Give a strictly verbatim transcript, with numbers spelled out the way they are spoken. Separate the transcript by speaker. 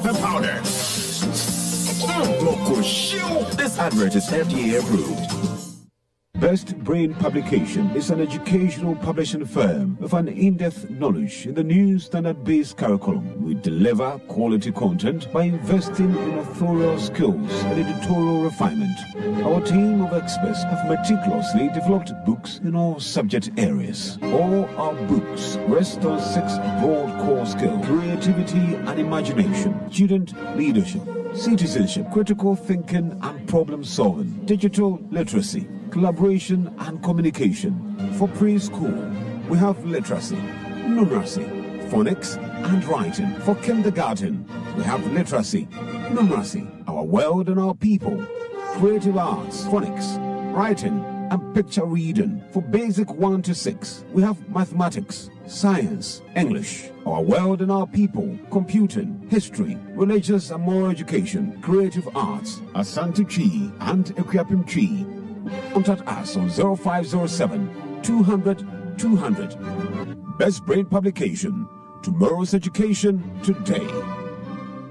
Speaker 1: pepper powder. This advert is F D A approved.
Speaker 2: Best Brain Publication is an educational publishing firm with an in-depth knowledge in the new standard-based curriculum. We deliver quality content by investing in authorial skills and editorial refinement. Our team of experts have meticulously developed books in all subject areas. All our books rest on six broad core skills: creativity and imagination, student leadership, citizenship, critical thinking and problem solving, digital literacy, collaboration and communication. For preschool, we have literacy, numeracy, phonics and writing. For kindergarten, we have literacy, numeracy, our world and our people, creative arts, phonics, writing and picture reading. For basic one to six, we have mathematics, science, English, our world and our people, computing, history, religious and moral education, creative arts, Asante Chi and Equiapim Chi. Contact us on zero five zero seven, two hundred, two hundred. Best Brain Publication. Tomorrow's education today.